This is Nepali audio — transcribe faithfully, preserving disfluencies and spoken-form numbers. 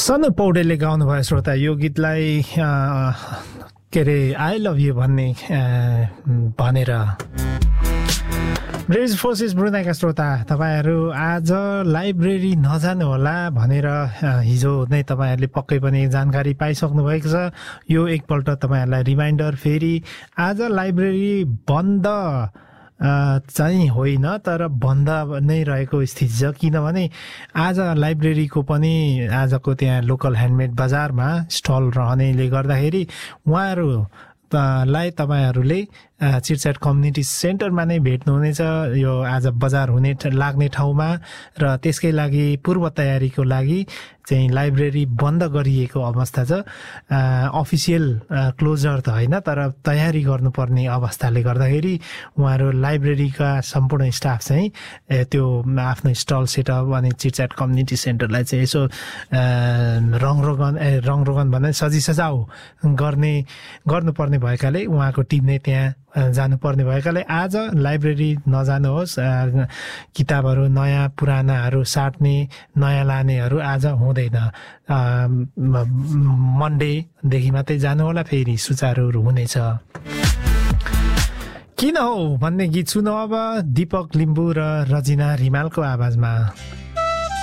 सनु पौडेलले गाउनुभयो श्रोता यो गीतलाई के अरे आई लभ यु भन्ने भनेर ब्रेज फोर्सेस ब्रुनाइका श्रोता तपाईँहरू आज लाइब्रेरी नजानु होला भनेर हिजो नै तपाईँहरूले पक्कै पनि जानकारी पाइसक्नु भएको छ। यो एकपल्ट तपाईँहरूलाई रिमाइन्डर, फेरि आज लाइब्रेरी बन्द चाहिँ होइन तर बन्द नै रहेको स्थिति छ, किनभने आज लाइब्रेरीको पनि आजको त्यहाँ लोकल ह्यान्डमेड बजारमा स्टल रहनेले गर्दाखेरि उहाँहरू लाई तपाईँहरूले चिटच्याट कम्युनिटी सेन्टरमा नै भेट्नुहुनेछ यो आज बजार हुने लाग्ने ठाउँमा। र त्यसकै लागि पूर्व तयारीको लागि चाहिँ लाइब्रेरी बन्द गरिएको अवस्था छ। अफिसियल क्लोजर त होइन तर तयारी गर्नुपर्ने अवस्थाले गर्दाखेरि उहाँहरू लाइब्रेरीका सम्पूर्ण स्टाफ चाहिँ त्यो आफ्नो स्टल सेटअप अनि चिटच्याट कम्युनिटी सेन्टरलाई चाहिँ यसो रङरोगन ए रङरोगन भन्दा सजी सजाउ गर्ने गर्नुपर्ने भएकाले उहाँको टिम नै त्यहाँ जानुपर्ने भएकाले आज लाइब्रेरी नजानुहोस्। किताबहरू नयाँ पुरानाहरू साट्ने नयाँ लानेहरू आज हुँदैन। मन्डेदेखि मात्रै जानु होला, फेरि सुचारुहरू हुनेछ। किन हो भन्ने गीत सुनौ अब दीपक लिम्बू र रजिना रिमालको आवाजमा।